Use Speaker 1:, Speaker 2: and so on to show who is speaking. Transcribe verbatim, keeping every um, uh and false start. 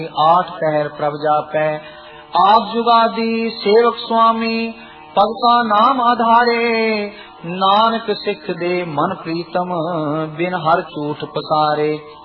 Speaker 1: आठ पहर प्रभ जापै, आप जुगादि सेवक स्वामी, भगता नाम आधारे, नानक सिख दे मन प्रीतम, बिन हर झूठ पसारे।